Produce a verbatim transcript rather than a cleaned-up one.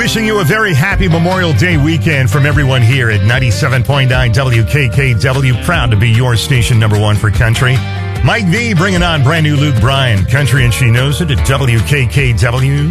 wishing you a very happy Memorial Day weekend from everyone here at ninety-seven point nine W K K W. Proud to be your station number one for country. Mike V bringing on brand new Luke Bryan, Country and She Knows It at W K K W.